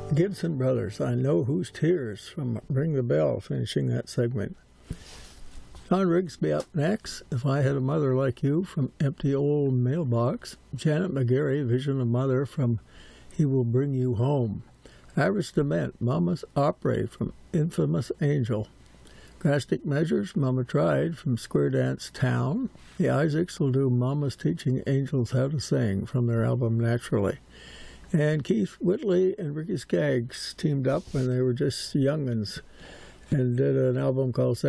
Gibson Brothers, I Know Whose Tears, from Ring the Bell, finishing that segment. John Rigsby up next, If I Had a Mother Like You, from Empty Old Mailbox. Janet McGarry, Vision of Mother, from He Will Bring You Home. Iris DeMent, Mama's Opera, from Infamous Angel. Drastic Measures, Mama Tried, from Square Dance Town. The Isaacs will do Mama's Teaching Angels How to Sing, from their album Naturally. And Keith Whitley and Ricky Skaggs teamed up when they were just young'uns and did an album called